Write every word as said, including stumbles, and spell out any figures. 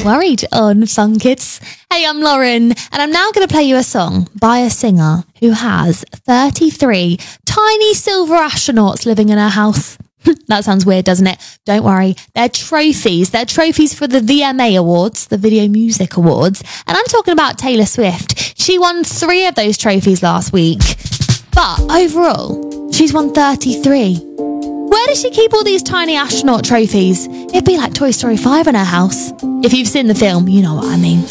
Worried on Fun Kids. Hey, I'm Lauren, and I'm now going to play you a song by a singer who has thirty-three tiny silver astronauts living in her house. That sounds weird, doesn't it? Don't worry. They're trophies. They're trophies for the V M A Awards, the Video Music Awards. And I'm talking about Taylor Swift. She won three of those trophies last week. But overall, she's won thirty-three. Where does she keep all these tiny astronaut trophies? It'd be like Toy Story five in her house. If you've seen the film, you know what I mean.